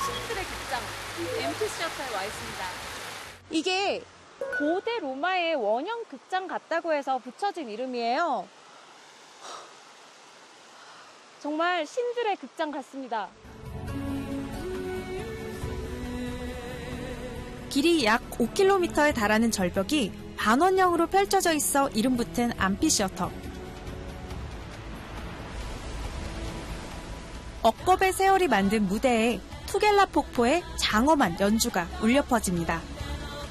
신들의 극장, 앰피시어터에 와 있습니다. 이게 고대 로마의 원형 극장 같다고 해서 붙여진 이름이에요. 정말 신들의 극장 같습니다. 길이 약 5km에 달하는 절벽이 반원형으로 펼쳐져 있어 이름 붙은 앰피시어터. 억겁의 세월이 만든 무대에 투겔라 폭포의 장엄한 연주가 울려 퍼집니다.